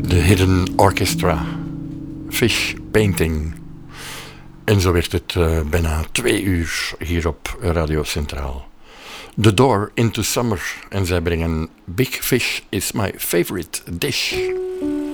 De Hidden Orchestra. Fish Painting. En zo werd het bijna 2 uur hier op Radio Centraal. The Door into Summer. En zij brengen Big Fish is my favorite dish.